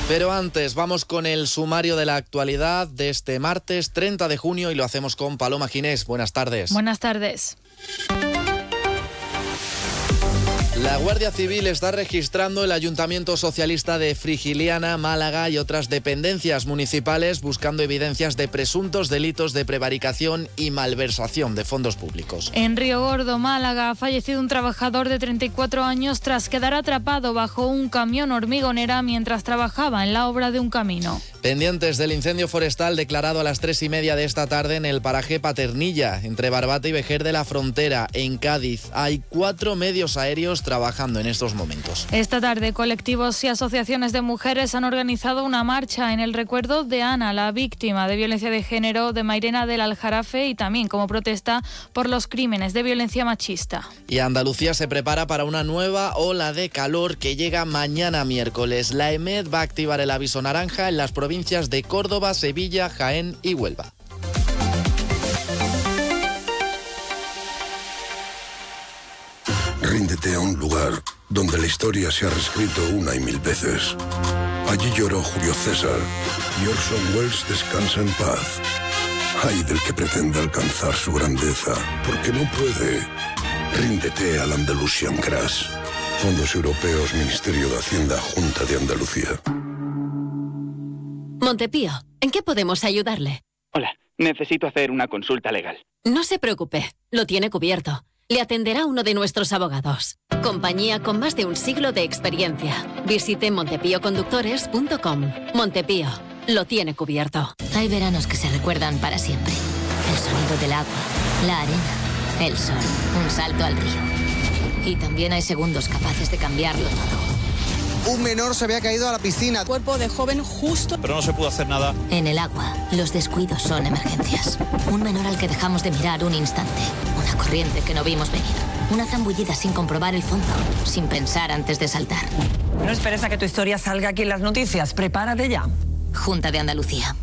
Pero antes, vamos con el sumario de la actualidad de este martes 30 de junio y lo hacemos con Paloma Ginés. Buenas tardes. Buenas tardes. La Guardia Civil está registrando el Ayuntamiento Socialista de Frigiliana, Málaga y otras dependencias municipales buscando evidencias de presuntos delitos de prevaricación y malversación de fondos públicos. En Río Gordo, Málaga, ha fallecido un trabajador de 34 años tras quedar atrapado bajo un camión hormigonera mientras trabajaba en la obra de un camino. Pendientes del incendio forestal declarado a las 3:30 de esta tarde en el paraje Paternilla, entre Barbate y Vejer de la Frontera, en Cádiz. Hay 4 medios aéreos trabajando en estos momentos. Esta tarde, colectivos y asociaciones de mujeres han organizado una marcha en el recuerdo de Ana, la víctima de violencia de género de Mairena del Aljarafe, y también como protesta por los crímenes de violencia machista. Y Andalucía se prepara para una nueva ola de calor que llega mañana miércoles. La EMET va a activar el aviso naranja en las provincias de Córdoba, Sevilla, Jaén y Huelva. Ríndete a un lugar donde la historia se ha reescrito una y mil veces. Allí lloró Julio César y Orson Welles descansa en paz. Ay del que pretenda alcanzar su grandeza, porque no puede. Ríndete al Andalusian Crash. Fondos Europeos, Ministerio de Hacienda, Junta de Andalucía. Montepío, ¿en qué podemos ayudarle? Hola, necesito hacer una consulta legal. No se preocupe, lo tiene cubierto. Le atenderá uno de nuestros abogados. Compañía con más de un siglo de experiencia. Visite montepíoconductores.com. Montepío, lo tiene cubierto. Hay veranos que se recuerdan para siempre. El sonido del agua, la arena, el sol, un salto al río. Y también hay segundos capaces de cambiarlo todo. Un menor se había caído a la piscina. Cuerpo de joven justo. Pero no se pudo hacer nada. En el agua, los descuidos son emergencias. Un menor al que dejamos de mirar un instante. Una corriente que no vimos venir. Una zambullida sin comprobar el fondo, sin pensar antes de saltar. No esperes a que tu historia salga aquí en las noticias. Prepárate ya. Junta de Andalucía.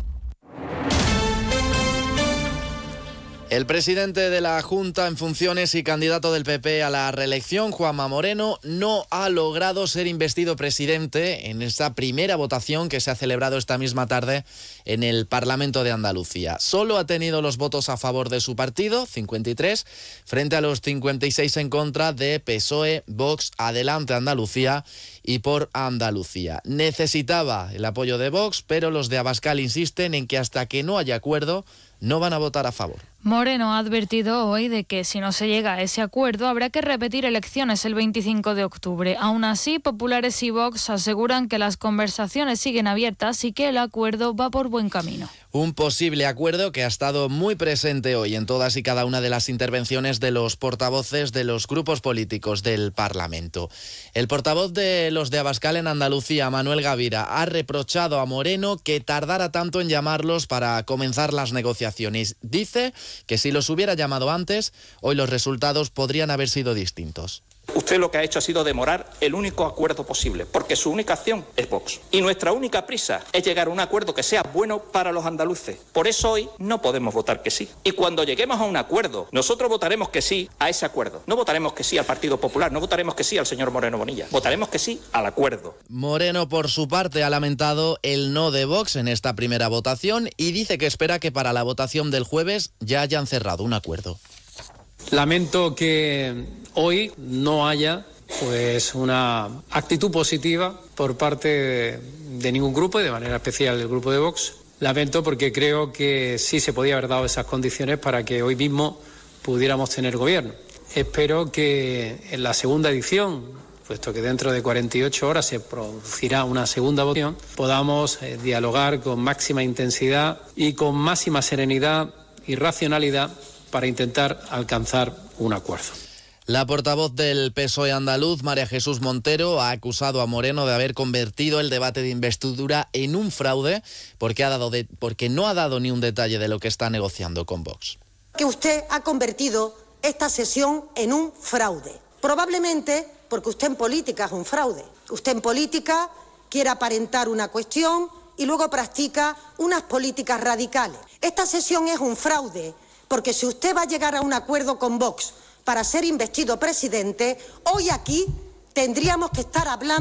El presidente de la Junta en funciones y candidato del PP a la reelección, Juanma Moreno, no ha logrado ser investido presidente en esta primera votación que se ha celebrado esta misma tarde en el Parlamento de Andalucía. Solo ha tenido los votos a favor de su partido, 53, frente a los 56 en contra de PSOE, Vox, Adelante Andalucía y Por Andalucía. Necesitaba el apoyo de Vox, pero los de Abascal insisten en que hasta que no haya acuerdo no van a votar a favor. Moreno ha advertido hoy de que si no se llega a ese acuerdo habrá que repetir elecciones el 25 de octubre. Aún así, populares y Vox aseguran que las conversaciones siguen abiertas y que el acuerdo va por buen camino. Un posible acuerdo que ha estado muy presente hoy en todas y cada una de las intervenciones de los portavoces de los grupos políticos del Parlamento. El portavoz de los de Abascal en Andalucía, Manuel Gavira, ha reprochado a Moreno que tardara tanto en llamarlos para comenzar las negociaciones. Dice que si los hubiera llamado antes, hoy los resultados podrían haber sido distintos. Usted lo que ha hecho ha sido demorar el único acuerdo posible, porque su única acción es Vox. Y nuestra única prisa es llegar a un acuerdo que sea bueno para los andaluces. Por eso hoy no podemos votar que sí. Y cuando lleguemos a un acuerdo, nosotros votaremos que sí a ese acuerdo. No votaremos que sí al Partido Popular, no votaremos que sí al señor Moreno Bonilla. Votaremos que sí al acuerdo. Moreno, por su parte, ha lamentado el no de Vox en esta primera votación y dice que espera que para la votación del jueves ya hayan cerrado un acuerdo. Lamento que hoy no haya una actitud positiva por parte de ningún grupo y de manera especial del grupo de Vox. Lamento porque creo que sí se podía haber dado esas condiciones para que hoy mismo pudiéramos tener gobierno. Espero que en la segunda edición, puesto que dentro de 48 horas se producirá una segunda votación, podamos dialogar con máxima intensidad y con máxima serenidad y racionalidad para intentar alcanzar un acuerdo. La portavoz del PSOE andaluz, María Jesús Montero, ha acusado a Moreno de haber convertido el debate de investidura en un fraude porque no ha dado ni un detalle de lo que está negociando con Vox. Que usted ha convertido esta sesión en un fraude. Probablemente porque usted en política es un fraude. Usted en política quiere aparentar una cuestión y luego practica unas políticas radicales. Esta sesión es un fraude porque si usted va a llegar a un acuerdo con Vox para ser investido presidente, hoy aquí tendríamos que estar hablando